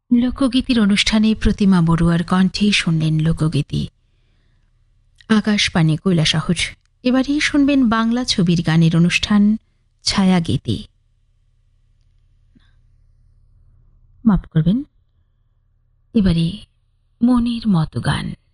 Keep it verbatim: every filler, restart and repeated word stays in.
লোকগীতির অনুষ্ঠানে প্রতিমা বড়ুয়ার কণ্ঠে শুনলেন লোকগীতি। আকাশবাণী কৈলাসহর। এবারেই শুনবেন বাংলা ছবির গানের অনুষ্ঠান ছায়াগীতি। মাফ করবেন, এবারে মনের মতো গান।